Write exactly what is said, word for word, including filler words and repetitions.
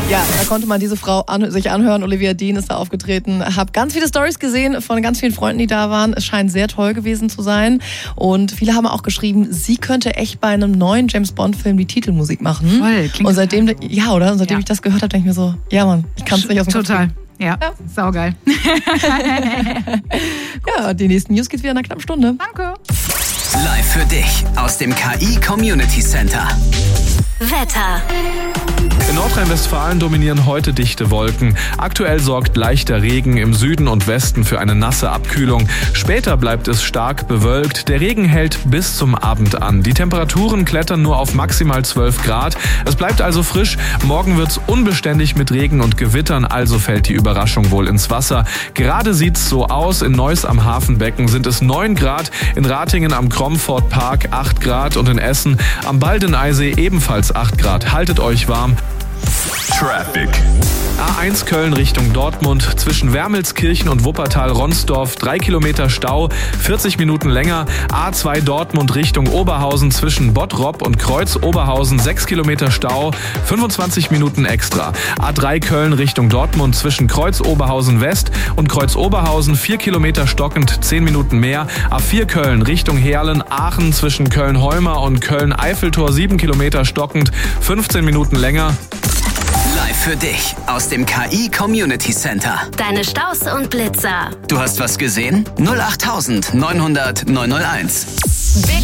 Ja, da konnte man diese Frau an, sich anhören. Olivia Dean ist da aufgetreten. Hab ganz viele Storys gesehen von ganz vielen Freunden, die da waren. Es scheint sehr toll gewesen zu sein. Und viele haben auch geschrieben, sie könnte echt bei einem neuen James-Bond-Film die Titelmusik machen. Voll, klingt Und seitdem, ja, oder? Und seitdem ja. ich das gehört habe, denke ich mir so, ja Mann, ich kann es nicht aus dem Kopf Total. kriegen. Ja, ja. Saugeil. Ja, die nächsten News geht's wieder in einer knappen Stunde. Danke. Live für dich aus dem K I Community Center. Wetter. In Nordrhein-Westfalen dominieren heute dichte Wolken. Aktuell sorgt leichter Regen im Süden und Westen für eine nasse Abkühlung. Später bleibt es stark bewölkt. Der Regen hält bis zum Abend an. Die Temperaturen klettern nur auf maximal zwölf Grad. Es bleibt also frisch. Morgen wird's unbeständig mit Regen und Gewittern, also fällt die Überraschung wohl ins Wasser. Gerade sieht's so aus. In Neuss am Hafenbecken sind es neun Grad, in Ratingen am Cromford Park acht Grad und in Essen am Baldeneysee ebenfalls acht Grad. Haltet euch warm. Traffic. A eins Köln Richtung Dortmund, zwischen Wermelskirchen und Wuppertal-Ronsdorf drei Kilometer Stau, vierzig Minuten länger. A zwei Dortmund Richtung Oberhausen, zwischen Bottrop und Kreuz-Oberhausen sechs Kilometer Stau, fünfundzwanzig Minuten extra. A drei Köln Richtung Dortmund, zwischen Kreuz-Oberhausen West und Kreuz-Oberhausen vier Kilometer stockend, zehn Minuten mehr. A vier Köln Richtung Heerlen-Aachen, zwischen Köln-Holmer und Köln-Eiffeltor sieben Kilometer stockend, fünfzehn Minuten länger. Live für dich aus dem K I Community Center. Deine Staus und Blitzer. Du hast was gesehen? null acht neunhundert neunhunderteins. Big